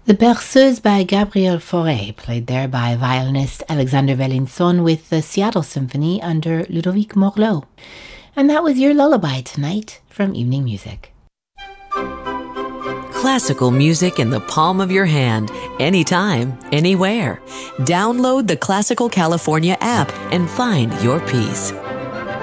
The Berceuse by Gabriel Fauré, played there by violinist Alexander Velinson with the Seattle Symphony under Ludovic Morlot. And that was your lullaby tonight from Evening Music. Classical music in the palm of your hand, anytime, anywhere. Download the Classical California app and find your peace.